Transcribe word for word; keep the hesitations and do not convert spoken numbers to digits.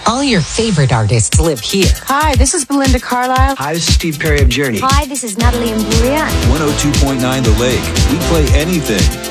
All your favorite artists live here. Hi, this is Belinda Carlisle. Hi, this is Steve Perry of Journey. Hi, this is Natalie Imbruglia. one oh two point nine The Lake. We play anything.